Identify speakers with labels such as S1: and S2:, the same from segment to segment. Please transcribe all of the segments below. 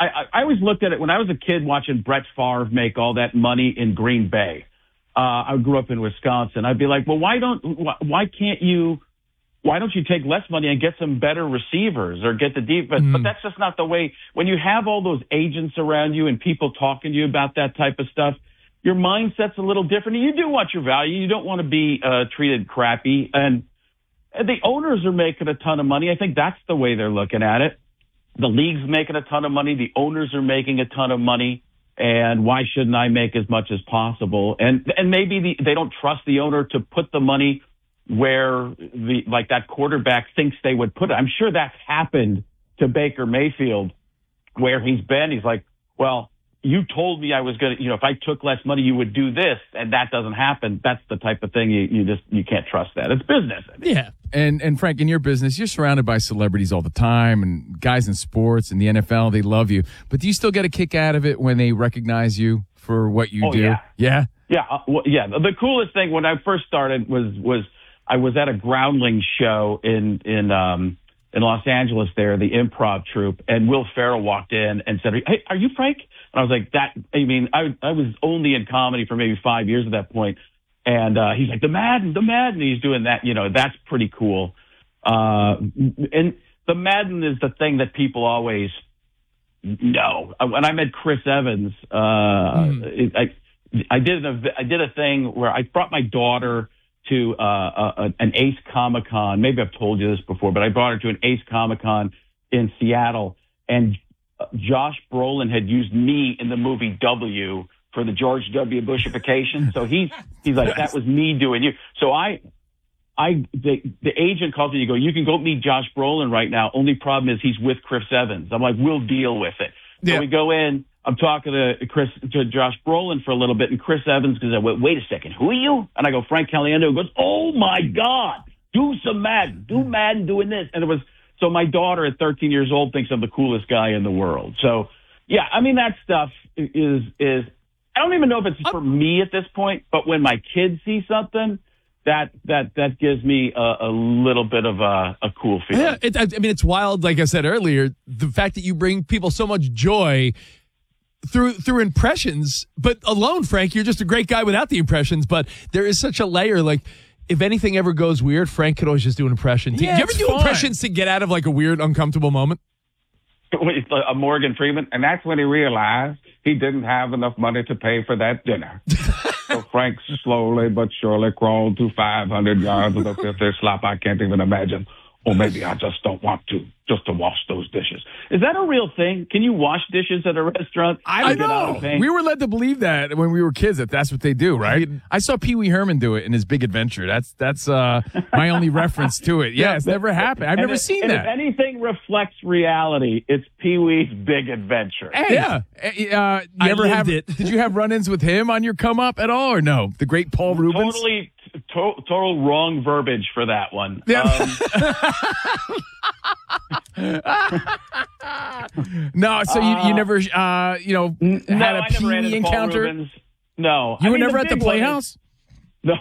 S1: I always looked at it when I was a kid watching Brett Favre make all that money in Green Bay. I grew up in Wisconsin. I'd be like, well, why don't you take less money and get some better receivers or get the defense? But that's just not the way. When you have all those agents around you and people talking to you about that type of stuff, your mindset's a little different. You do want your value. You don't want to be treated crappy. And the owners are making a ton of money. I think that's the way they're looking at it. The league's making a ton of money. The owners are making a ton of money. And why shouldn't I make as much as possible? And maybe they don't trust the owner to put the money where that quarterback thinks they would put it. I'm sure that's happened to Baker Mayfield where he's been. He's like, well, you told me I was going to, if I took less money, you would do this, and that doesn't happen. That's the type of thing you can't trust that. It's business. I mean.
S2: Yeah. And Frank, in your business, you're surrounded by celebrities all the time and guys in sports and the NFL, they love you. But do you still get a kick out of it when they recognize you for what you do?
S1: Yeah.
S2: Yeah?
S1: Yeah. The coolest thing when I first started was I was at a Groundlings show in Los Angeles there, the improv troupe, and Will Ferrell walked in and said, "Hey, are you Frank?" And I was like, I was only in comedy for maybe 5 years at that point. And he's like, the Madden. He's doing that. That's pretty cool. And the Madden is the thing that people always know. When I met Chris Evans, I did a thing where I brought my daughter to an Ace Comic-Con. Maybe I've told you this before, but I brought her to an Ace Comic-Con in Seattle. And Josh Brolin had used me in the movie W for the George W. Bushification. So he's like, that was me doing you. So the agent calls me, you go, you can go meet Josh Brolin right now. Only problem is he's with Chris Evans. I'm like, we'll deal with it. So we go in. I'm talking to Josh Brolin for a little bit, and Chris Evans goes, wait a second, who are you? And I go, Frank Caliendo. Goes, oh my God, do some Madden, doing this. And it was, so my daughter at 13 years old thinks I'm the coolest guy in the world. So yeah, I mean, that stuff is, I don't even know if it's for me at this point, but when my kids see something, that gives me a little bit of a cool feeling.
S3: Yeah, it's wild. Like I said earlier, the fact that you bring people so much joy through impressions, but alone, Frank, you're just a great guy without the impressions. But there is such a layer. Like, if anything ever goes weird, Frank could always just do an impression.
S2: Yeah,
S3: do you ever do impressions to get out of like a weird, uncomfortable moment?
S1: A Morgan Freeman, and that's when he realized he didn't have enough money to pay for that dinner. So Frank slowly but surely crawled through 500 yards of the filthy slop I can't even imagine. Or maybe I just don't want to wash those dishes. Is that a real thing? Can you wash dishes at a restaurant?
S2: I know. We were led to believe that when we were kids, that's what they do, right? I saw Pee Wee Herman do it in His Big Adventure. That's my only reference to it. Yeah, it's never happened. I've never seen that.
S1: If anything reflects reality, it's Pee Wee's Big Adventure.
S2: Hey, yeah. Did you have run-ins with him on your come up at all, or no? The great Paul Rubens?
S1: Total wrong verbiage for that one.
S2: Yeah. No, so you never, had a Pee Wee encounter?
S1: No.
S2: You were never at the Playhouse?
S1: No.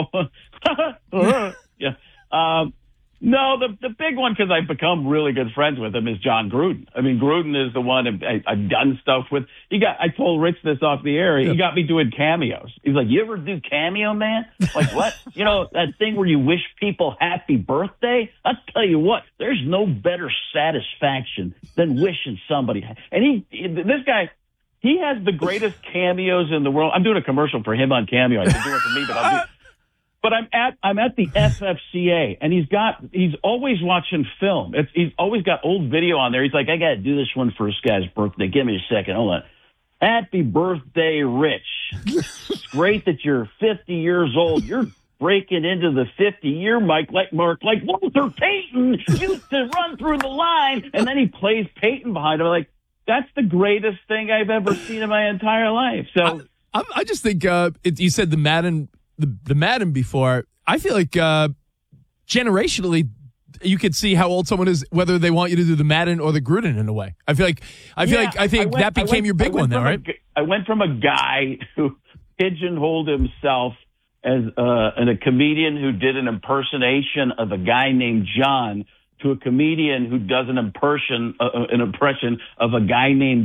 S1: Yeah. No, the big one, because I've become really good friends with him, is John Gruden. I mean, Gruden is the one I've done stuff with. I told Rich this off the air. He got me doing cameos. He's like, you ever do cameo, man? Like, what? That thing where you wish people happy birthday? I'll tell you what, there's no better satisfaction than wishing somebody. And this guy, he has the greatest cameos in the world. I'm doing a commercial for him on Cameo. I didn't do it for me, but I'll do. But I'm at the FFCA, and he's always watching film. He's always got old video on there. He's like, I got to do this one for this guy's birthday. Give me a second. Hold on. Happy birthday, Rich. It's great that you're 50 years old. You're breaking into the 50-year mark like Walter Payton used to run through the line. And then he plays Payton behind him. Like, that's the greatest thing I've ever seen in my entire life. So
S3: I just think you said the Madden. The Madden before, I feel like generationally, you could see how old someone is, whether they want you to do the Madden or the Gruden in a way. I think that became your big one, then, right?
S1: I went from a guy who pigeonholed himself as a comedian who did an impersonation of a guy named John to a comedian who does an impression of a guy named